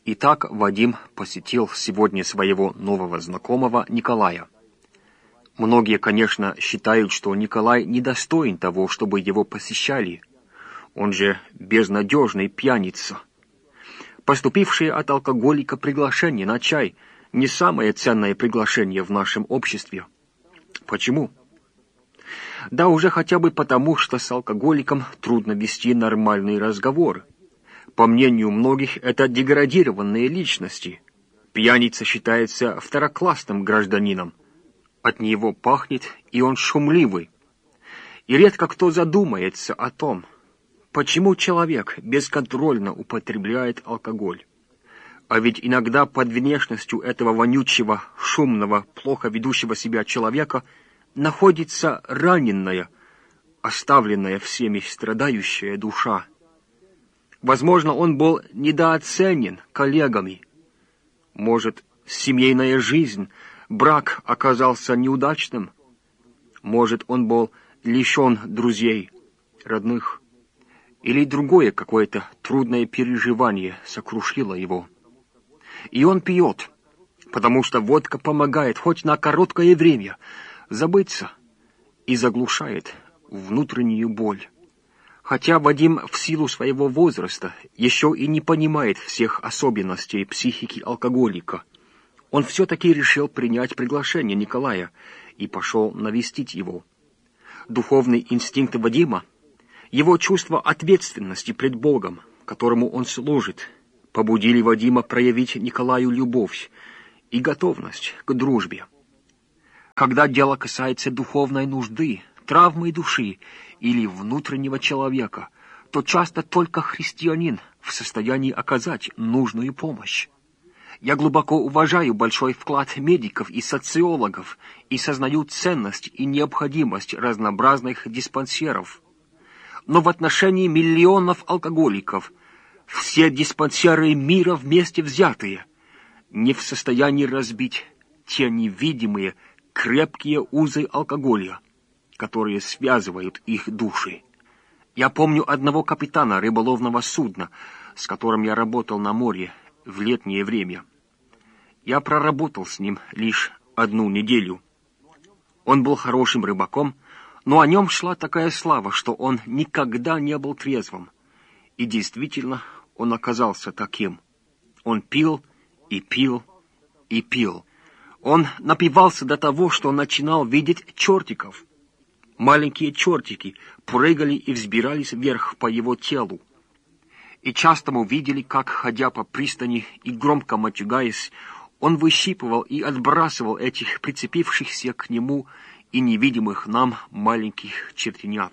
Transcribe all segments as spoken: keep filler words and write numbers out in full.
Итак, Вадим посетил сегодня своего нового знакомого Николая. Многие, конечно, считают, что Николай недостоин того, чтобы его посещали. Он же безнадежный пьяница. Поступившее от алкоголика приглашение на чай не самое ценное приглашение в нашем обществе. Почему? Да уже хотя бы потому, что с алкоголиком трудно вести нормальный разговор. По мнению многих, это деградированные личности. Пьяница считается второклассным гражданином. От него пахнет, и он шумливый. И редко кто задумается о том, почему человек бесконтрольно употребляет алкоголь. А ведь иногда под внешностью этого вонючего, шумного, плохо ведущего себя человека находится раненная, оставленная всеми страдающая душа. Возможно, он был недооценен коллегами. Может, семейная жизнь, брак оказался неудачным. Может, он был лишен друзей, родных. Или другое какое-то трудное переживание сокрушило его. И он пьет, потому что водка помогает хоть на короткое время забыться и заглушает внутреннюю боль. Хотя Вадим в силу своего возраста еще и не понимает всех особенностей психики алкоголика, он все-таки решил принять приглашение Николая и пошел навестить его. Духовный инстинкт Вадима, его чувство ответственности пред Богом, которому он служит, побудили Вадима проявить Николаю любовь и готовность к дружбе. Когда дело касается духовной нужды, травмы души или внутреннего человека, то часто только христианин в состоянии оказать нужную помощь. Я глубоко уважаю большой вклад медиков и социологов и сознаю ценность и необходимость разнообразных диспансеров. Но в отношении миллионов алкоголиков все диспансеры мира вместе взятые не в состоянии разбить те невидимые крепкие узы алкоголя, которые связывают их души. Я помню одного капитана рыболовного судна, с которым я работал на море в летнее время. Я проработал с ним лишь одну неделю. Он был хорошим рыбаком, но о нем шла такая слава, что он никогда не был трезвым. И действительно, он оказался таким. Он пил и пил и пил. Он напивался до того, что начинал видеть чертиков. Маленькие чертики прыгали и взбирались вверх по его телу. И часто мы видели, как, ходя по пристани и громко матюгаясь, он выщипывал и отбрасывал этих прицепившихся к нему и невидимых нам маленьких чертенят.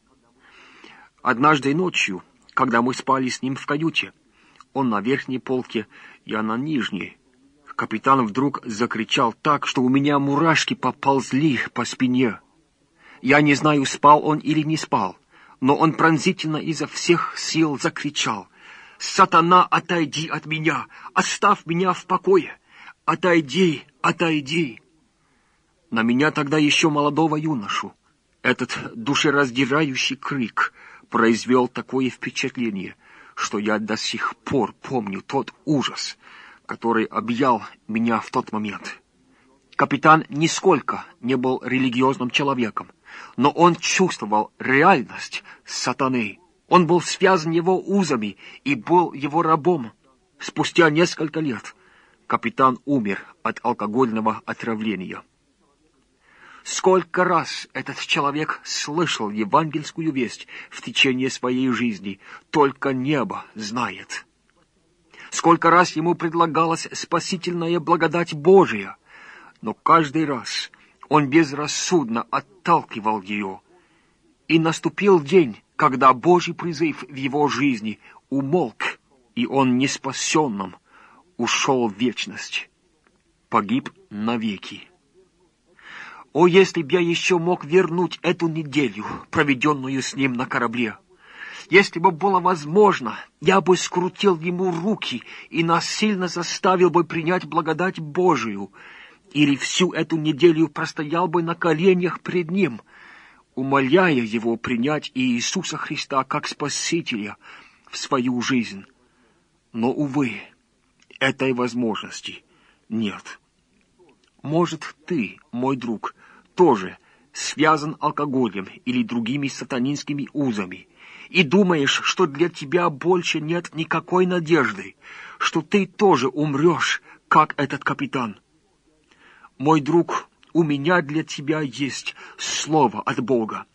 Однажды ночью, когда мы спали с ним в каюте, он на верхней полке, я на нижней, капитан вдруг закричал так, что у меня мурашки поползли по спине. Я не знаю, спал он или не спал, но он пронзительно изо всех сил закричал: «Сатана, отойди от меня! Оставь меня в покое! Отойди, отойди!» На меня тогда еще молодого юношу этот душераздирающий крик произвел такое впечатление, что я до сих пор помню тот ужас, который объял меня в тот момент. Капитан нисколько не был религиозным человеком, но он чувствовал реальность сатаны. Он был связан его узами и был его рабом. Спустя несколько лет капитан умер от алкогольного отравления. Сколько раз этот человек слышал евангельскую весть в течение своей жизни, только небо знает. Сколько раз ему предлагалась спасительная благодать Божия, но каждый раз он безрассудно отталкивал ее. И наступил день, когда Божий призыв в его жизни умолк, и он неспасенным ушел в вечность, погиб навеки. О, если б я еще мог вернуть эту неделю, проведенную с ним на корабле! Если бы было возможно, я бы скрутил ему руки и насильно заставил бы принять благодать Божию, или всю эту неделю простоял бы на коленях пред ним, умоляя его принять Иисуса Христа как Спасителя в свою жизнь. Но, увы, Этой возможности нет. Может, ты, мой друг, тоже связан алкоголем или другими сатанинскими узами, и думаешь, что для тебя больше нет никакой надежды, что ты тоже умрешь, как этот капитан. Мой друг, у меня для тебя есть слово от Бога.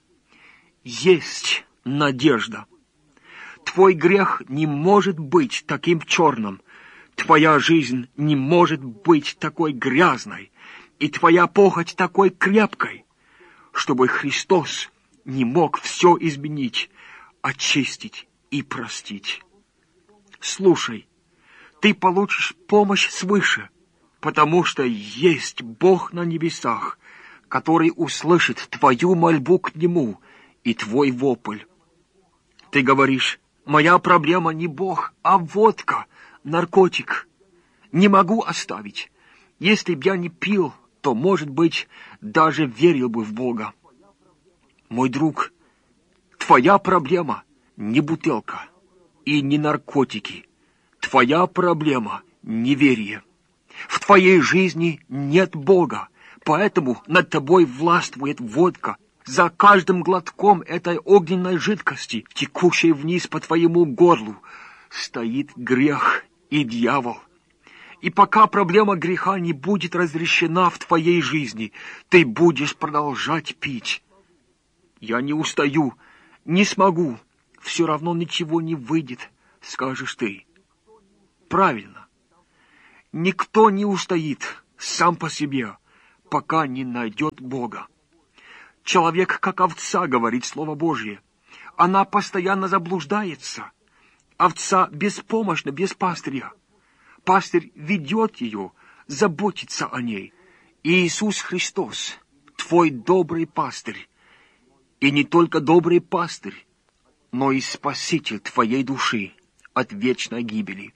Есть надежда. Твой грех не может быть таким черным, твоя жизнь не может быть такой грязной, и твоя похоть такой крепкой, чтобы Христос не мог все изменить, очистить и простить. Слушай, ты получишь помощь свыше, потому что есть Бог на небесах, который услышит твою мольбу к Нему и твой вопль. Ты говоришь: моя проблема не Бог, а водка, наркотик. Не могу оставить. Если б я не пил, то, может быть, даже верил бы в Бога. Мой друг, твоя проблема не бутылка и не наркотики. Твоя проблема — неверие. В твоей жизни нет Бога, поэтому над тобой властвует водка. За каждым глотком этой огненной жидкости, текущей вниз по твоему горлу, стоит грех и дьявол. И пока проблема греха не будет разрешена в твоей жизни, ты будешь продолжать пить. Я не устаю, не смогу, все равно ничего не выйдет, скажешь ты. Правильно. Никто не устоит сам по себе, пока не найдет Бога. Человек, как овца, говорит Слово Божье. Она постоянно заблуждается. Овца беспомощна, без пастыря. Пастырь ведет ее, заботится о ней. И Иисус Христос, твой добрый пастырь. И не только добрый пастырь, но и спаситель твоей души от вечной гибели.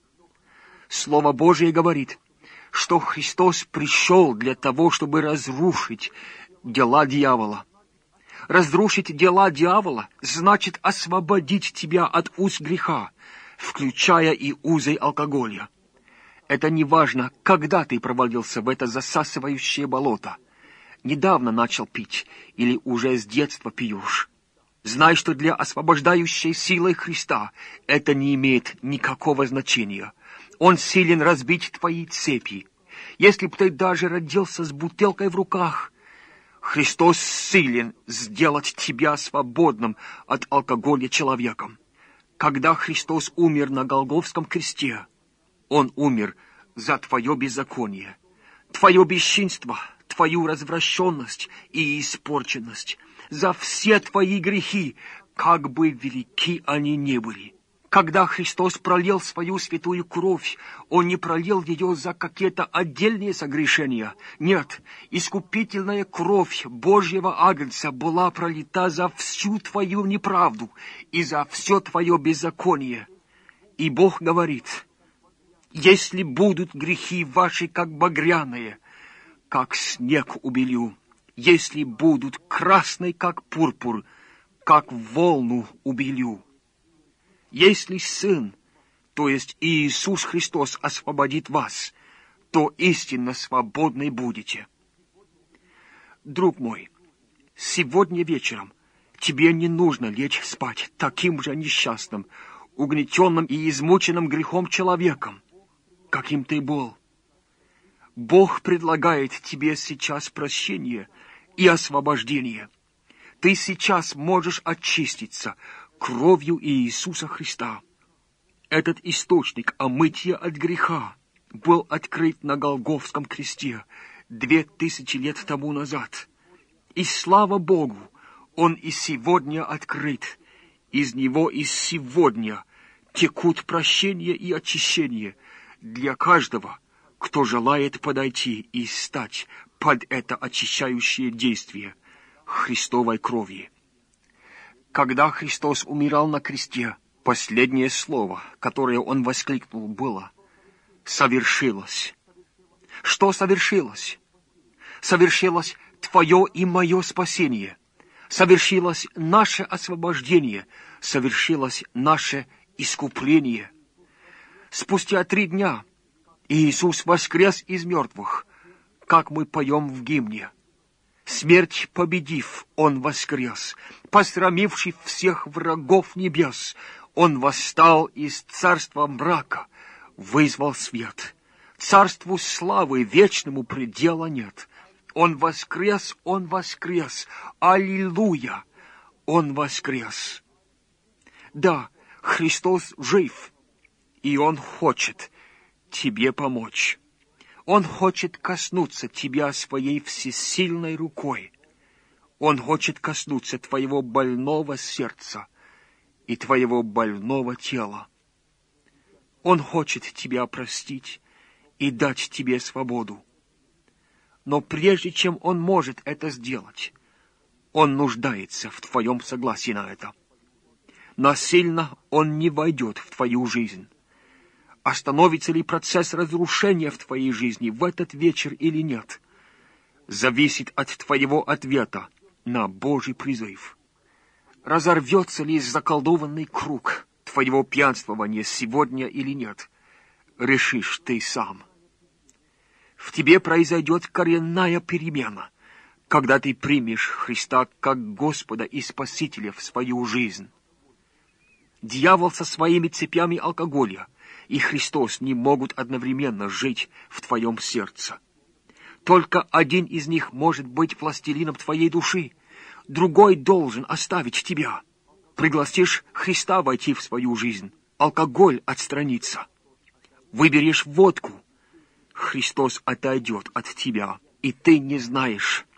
Слово Божие говорит, что Христос пришел для того, чтобы разрушить дела дьявола. Разрушить дела дьявола значит освободить тебя от уз греха, включая и узы алкоголя. Это не важно, когда ты провалился в это засасывающее болото. Недавно начал пить или уже с детства пьешь. Знай, что для освобождающей силы Христа это не имеет никакого значения. Он силен разбить твои цепи. Если б ты даже родился с бутылкой в руках, Христос силен сделать тебя свободным от алкоголя человеком. Когда Христос умер на Голгофском кресте, Он умер за твое беззаконие, твое бесчинство, твою развращенность и испорченность, за все твои грехи, как бы велики они ни были. Когда Христос пролил свою святую кровь, Он не пролил ее за какие-то отдельные согрешения. Нет, искупительная кровь Божьего Агнца была пролита за всю твою неправду и за все твое беззаконие. И Бог говорит: если будут грехи ваши, как багряные, как снег убелю, если будут красные, как пурпур, как волну убелю. Если Сын, то есть Иисус Христос, освободит вас, то истинно свободны будете. Друг мой, сегодня вечером тебе не нужно лечь спать таким же несчастным, угнетенным и измученным грехом человеком, каким ты был. Бог предлагает тебе сейчас прощение и освобождение. Ты сейчас можешь очиститься кровью Иисуса Христа. Этот источник омытия от греха был открыт на Голгофском кресте две тысячи лет тому назад. И слава Богу, Он и сегодня открыт. Из Него и сегодня текут прощение и очищение для каждого, кто желает подойти и стать под это очищающее действие Христовой крови. Когда Христос умирал на кресте, последнее слово, которое Он воскликнул, было: «Совершилось». Что совершилось? Совершилось твое и мое спасение. Совершилось наше освобождение. Совершилось наше искупление. Спустя три дня Иисус воскрес из мертвых, как мы поем в гимне. Смерть победив, Он воскрес, посрамивший всех врагов небес. Он восстал из царства мрака, вызвал свет. Царству славы вечному предела нет. Он воскрес, Он воскрес, аллилуйя, Он воскрес. Да, Христос жив, и Он хочет тебе помочь. Он хочет коснуться тебя своей всесильной рукой. Он хочет коснуться твоего больного сердца и твоего больного тела. Он хочет тебя простить и дать тебе свободу. Но прежде чем Он может это сделать, Он нуждается в твоем согласии на это. Насильно Он не войдет в твою жизнь. Остановится ли процесс разрушения в твоей жизни в этот вечер или нет, зависит от твоего ответа на Божий призыв. Разорвется ли заколдованный круг твоего пьянствования сегодня или нет, решишь ты сам. В тебе произойдет коренная перемена, когда ты примешь Христа как Господа и Спасителя в свою жизнь. Дьявол со своими цепями алкоголя и Христос не могут одновременно жить в твоем сердце. Только один из них может быть властелином твоей души, другой должен оставить тебя. Пригласишь Христа войти в свою жизнь, алкоголь отстранится. Выберешь водку, Христос отойдет от тебя, и ты не знаешь,